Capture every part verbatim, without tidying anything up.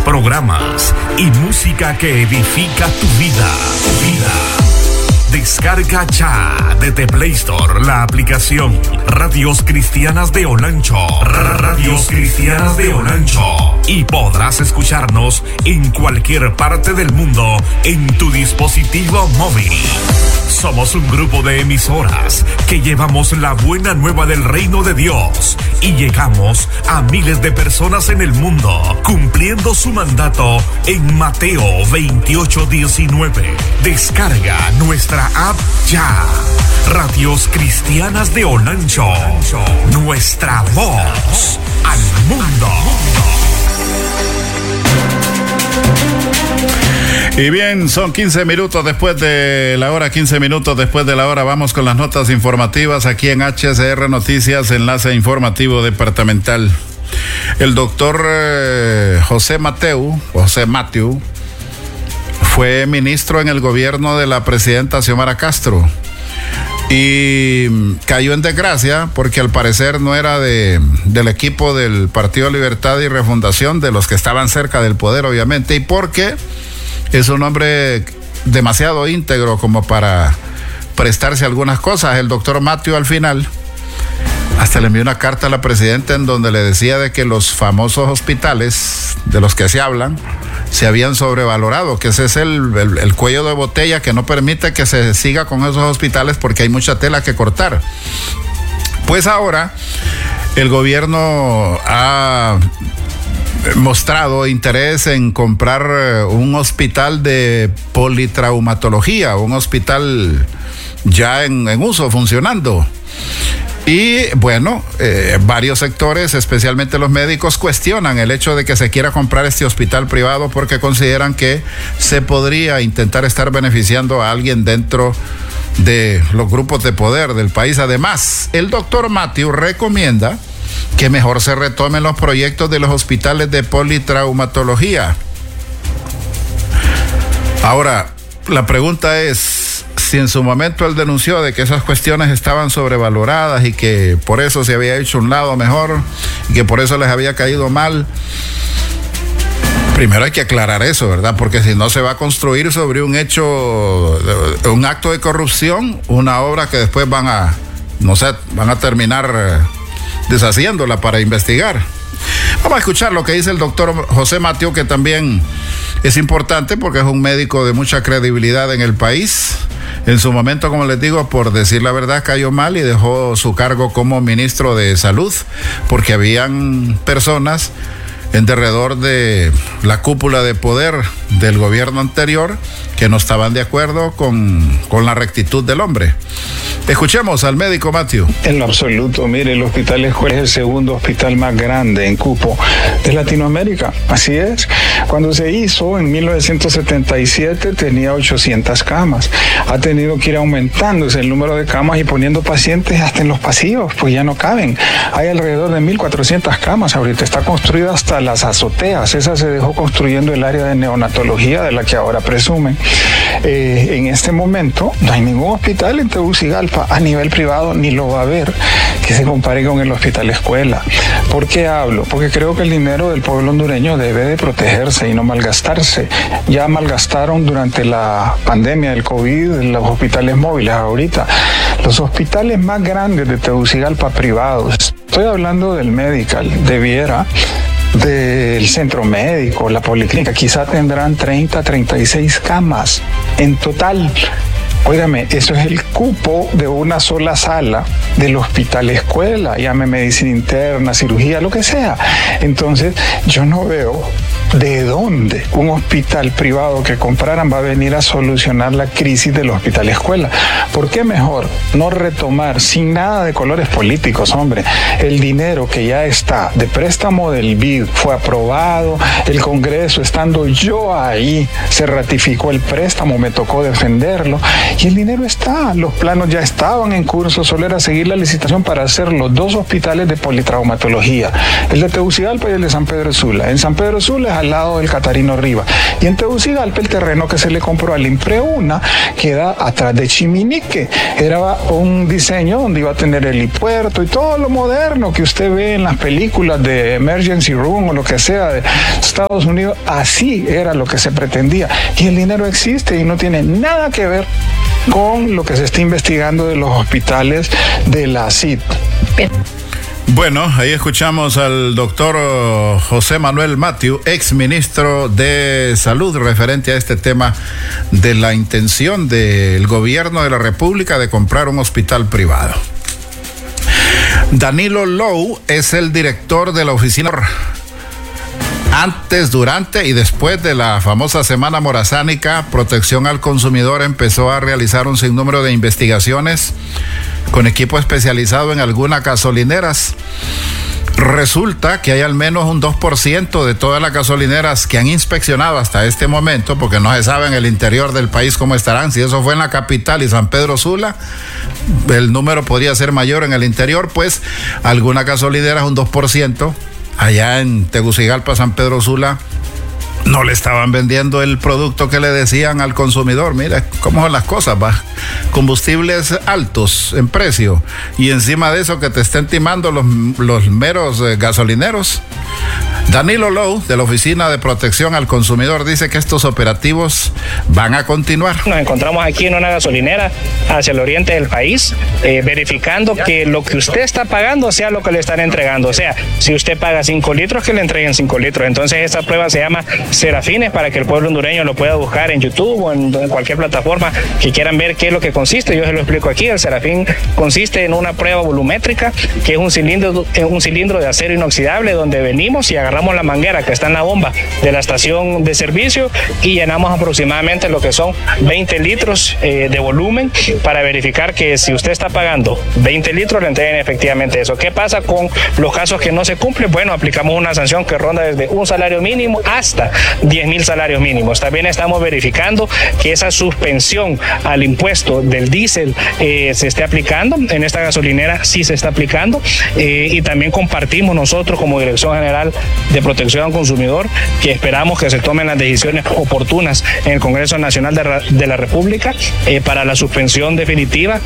programas y música que edifica tu vida. Vida. Descarga ya desde Play Store la aplicación Radios Cristianas de Olancho. Radios Cristianas de Olancho. Y podrás escucharnos en cualquier parte del mundo en tu dispositivo móvil. Somos un grupo de emisoras que llevamos la buena nueva del reino de Dios y llegamos a miles de personas en el mundo, cumpliendo su mandato en Mateo veintiocho diecinueve. Descarga nuestra app ya. Radios Cristianas de Olancho. Nuestra voz al mundo. Y bien, son quince minutos después de la hora, quince minutos después de la hora. Vamos con las notas informativas aquí en H C R Noticias, enlace informativo departamental. El doctor eh, José Mateu, José Mateu, fue ministro en el gobierno de la presidenta Xiomara Castro y cayó en desgracia porque al parecer no era de, del equipo del Partido Libertad y Refundación, de los que estaban cerca del poder, obviamente, y porque es un hombre demasiado íntegro como para prestarse a algunas cosas. El doctor Mateu al final hasta le envió una carta a la presidenta en donde le decía de que los famosos hospitales de los que se hablan se habían sobrevalorado, que ese es el, el, el cuello de botella que no permite que se siga con esos hospitales porque hay mucha tela que cortar. Pues ahora el gobierno ha mostrado interés en comprar un hospital de politraumatología, un hospital ya en, en uso, funcionando. Y bueno, eh, varios sectores, especialmente los médicos, cuestionan el hecho de que se quiera comprar este hospital privado porque consideran que se podría intentar estar beneficiando a alguien dentro de los grupos de poder del país. Además, el doctor Mateu recomienda que mejor se retomen los proyectos de los hospitales de politraumatología. Ahora, la pregunta es, si en su momento él denunció de que esas cuestiones estaban sobrevaloradas y que por eso se había hecho un lado mejor y que por eso les había caído mal, primero hay que aclarar eso, ¿verdad? Porque si no se va a construir sobre un hecho, un acto de corrupción, una obra que después van a, no sé, van a terminar deshaciéndola para investigar. Vamos a escuchar lo que dice el doctor José Mateu, que también es importante porque es un médico de mucha credibilidad en el país. En su momento, como les digo, por decir la verdad, cayó mal y dejó su cargo como ministro de Salud porque habían personas en derredor de la cúpula de poder del gobierno anterior que no estaban de acuerdo con, con la rectitud del hombre. Escuchemos al médico Mateu. En lo absoluto, mire, el Hospital Escuela es el segundo hospital más grande en cupo de Latinoamérica. Así es. Cuando se hizo en mil novecientos setenta y siete tenía ochocientas camas. Ha tenido que ir aumentándose el número de camas y poniendo pacientes hasta en los pasillos, pues ya no caben. Hay alrededor de mil cuatrocientas camas. Ahorita está construida hasta las azoteas. Esa se dejó construyendo el área de neonatología de la que ahora presumen. Eh, en este momento no hay ningún hospital en Tegucigalpa a nivel privado, ni lo va a haber, que se compare con el Hospital Escuela. ¿Por qué hablo? Porque creo que el dinero del pueblo hondureño debe de protegerse y no malgastarse. Ya malgastaron durante la pandemia del COVID los hospitales móviles. Ahorita los hospitales más grandes de Tegucigalpa privados, estoy hablando del Medical, de Viera, del centro médico, la policlínica, quizá tendrán treinta, treinta y seis camas en total. Óigame, eso es el cupo de una sola sala del Hospital Escuela, llame medicina interna, cirugía, lo que sea. Entonces, yo no veo de dónde un hospital privado que compraran va a venir a solucionar la crisis del Hospital Escuela. ¿Por qué mejor no retomar, sin nada de colores políticos, hombre, el dinero que ya está de préstamo del B I D? Fue aprobado, el Congreso, estando yo ahí, se ratificó el préstamo, me tocó defenderlo. Y el dinero está, los planos ya estaban en curso, solo era seguir la licitación para hacer los dos hospitales de politraumatología, el de Tegucigalpa y el de San Pedro Sula. En San Pedro Sula es al lado del Catarino Riva. Y en Tegucigalpa el terreno que se le compró al Impreuna queda atrás de Chiminique. Era un diseño donde iba a tener helipuerto y todo lo moderno que usted ve en las películas de Emergency Room o lo que sea de Estados Unidos. Así era lo que se pretendía. Y el dinero existe y no tiene nada que ver con lo que se está investigando de los hospitales de la C I D. Bien. Bueno, ahí escuchamos al doctor José Manuel Mathieu, ex ministro de Salud, referente a este tema de la intención del gobierno de la República de comprar un hospital privado. Danilo Low es el director de la oficina antes, durante y después de la famosa Semana Morazánica. Protección al Consumidor empezó a realizar un sinnúmero de investigaciones con equipo especializado en algunas gasolineras. Resulta que hay al menos un dos por ciento de todas las gasolineras que han inspeccionado hasta este momento, porque no se sabe en el interior del país cómo estarán. Si eso fue en la capital y San Pedro Sula, el número podría ser mayor en el interior, pues algunas gasolineras, un dos por ciento, allá en Tegucigalpa, San Pedro Sula, no le estaban vendiendo el producto que le decían al consumidor. Mira cómo son las cosas, va. Combustibles altos en precio y encima de eso que te estén timando los, los meros eh, gasolineros. Danilo Low, de la Oficina de Protección al Consumidor, dice que estos operativos van a continuar. Nos encontramos aquí en una gasolinera hacia el oriente del país, eh, verificando que lo que usted está pagando sea lo que le están entregando. O sea, si usted paga cinco litros, que le entreguen cinco litros. Entonces esta prueba se llama Serafines, para que el pueblo hondureño lo pueda buscar en YouTube o en, en cualquier plataforma que quieran ver qué es lo que consiste. Yo se lo explico aquí. El Serafín consiste en una prueba volumétrica, que es un cilindro, un cilindro de acero inoxidable, donde venimos y agarramos la manguera que está en la bomba de la estación de servicio y llenamos aproximadamente lo que son veinte litros eh, de volumen, para verificar que si usted está pagando veinte litros, le entreguen efectivamente eso. ¿Qué pasa con los casos que no se cumplen? Bueno, aplicamos una sanción que ronda desde un salario mínimo hasta diez mil salarios mínimos. También estamos verificando que esa suspensión al impuesto del diésel eh, se esté aplicando. En esta gasolinera sí se está aplicando, eh, y también compartimos nosotros como Dirección General de Protección al Consumidor que esperamos que se tomen las decisiones oportunas en el Congreso Nacional de, la, de la República eh, para la suspensión definitiva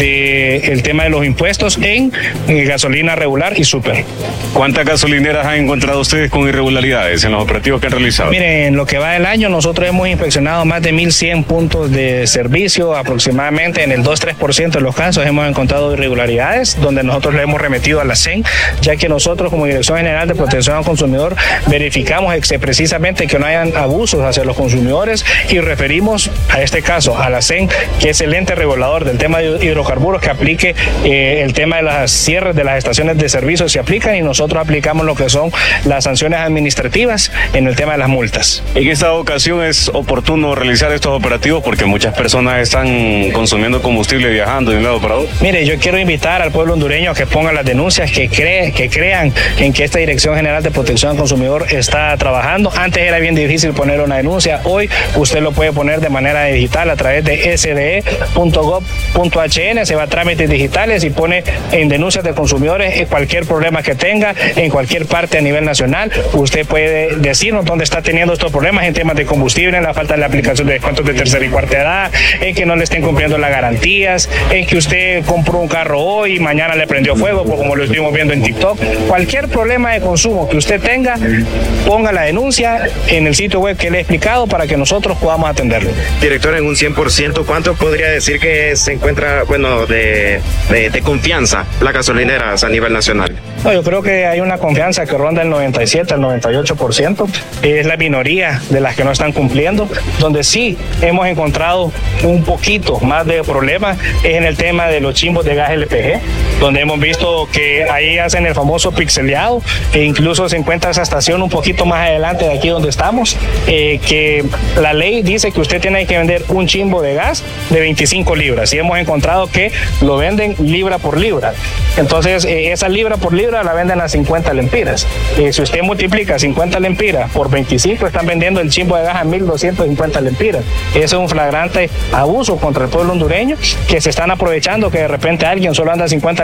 del tema de los impuestos en eh, gasolina regular y super. ¿Cuántas gasolineras han encontrado ustedes con irregularidades en los operativos que han realizado? Miren, en lo que va del año nosotros hemos inspeccionado más de mil cien puntos de servicio, aproximadamente en el dos a tres por ciento de los casos hemos encontrado irregularidades, donde nosotros le hemos remitido a la C E N, ya que nosotros como Dirección General de Protección al Consumidor verificamos precisamente que no hayan abusos hacia los consumidores y referimos a este caso a la C E N, que es el ente regulador del tema de hidrocarburos, que aplique eh, el tema de las cierres de las estaciones de servicio, se aplican, y nosotros aplicamos lo que son las sanciones administrativas en el tema de las multas. En esta ocasión es oportuno realizar estos operativos porque muchas personas están consumiendo combustible viajando de un lado para otro. Mire, yo quiero invitar al pueblo hondureño a que ponga las denuncias, que, cree, que crean en que esta Dirección General de Protección al Consumidor está trabajando. Antes era bien difícil poner una denuncia, hoy usted lo puede poner de manera digital a través de s d e punto gov punto h n, se va a trámites digitales y pone en denuncias de consumidores cualquier problema que tenga en cualquier parte a nivel nacional. Usted puede decirnos dónde está teniendo estos problemas en temas de combustible, en la falta de la aplicación de descuentos de tercera y cuarta edad, en que no le estén cumpliendo las garantías, en que usted compró un carro hoy y mañana le prendió fuego, como lo estuvimos viendo en TikTok. Cualquier problema de consumo que usted tenga, ponga la denuncia en el sitio web que le he explicado para que nosotros podamos atenderlo. Director, en un cien por ciento, ¿cuánto podría decir que se encuentra, bueno, de, de, de confianza las gasolineras a nivel nacional? No, yo creo que hay una confianza que ronda el noventa y siete al noventa y ocho por ciento. Es la minoría de las que no están cumpliendo. Donde sí hemos encontrado un poquito más de problemas es en el tema de los chimbos de gas L P G, donde hemos visto que ahí hacen el famoso pixeleado, e incluso se encuentra esa estación un poquito más adelante de aquí donde estamos, eh, que la ley dice que usted tiene que vender un chimbo de gas de veinticinco libras, y hemos encontrado que lo venden libra por libra. Entonces eh, esa libra por libra la venden a cincuenta lempiras. Eh, si usted multiplica cincuenta lempiras por veinticinco, están vendiendo el chimbo de gas a mil doscientas cincuenta lempiras. Eso es un flagrante abuso contra el pueblo hondureño, que se están aprovechando que de repente alguien solo anda cincuenta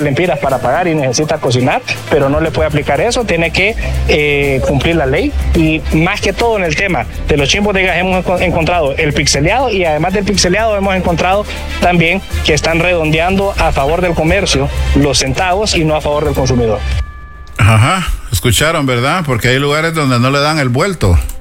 lempiras para pagar y necesita cocinar, pero no le puede aplicar eso, tiene que eh, cumplir la ley. Y más que todo en el tema de los chimbos de gas hemos encontrado el pixeleado, y además del pixeleado hemos encontrado también que están redondeando a favor del comercio los centavos y no a favor del consumidor. Ajá, escucharon, ¿verdad? Porque hay lugares donde no le dan el vuelto.